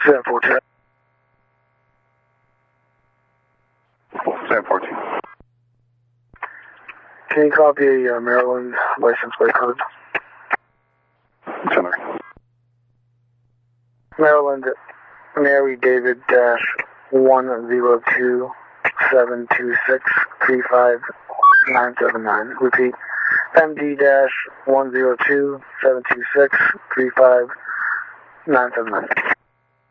742. 714. Can you copy a Maryland license plate code? Center. Maryland, Mary David dash 102-726-35979. Repeat, MD dash 102-726-35979.